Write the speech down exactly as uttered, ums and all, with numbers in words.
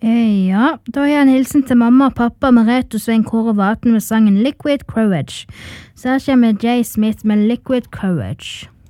Eh, Ja, da har jeg en hilsen til mamma og pappa Merete og Svein Kåre Vaten med sangen Liquid Courage. Så her kommer Jay Smith med Liquid Courage.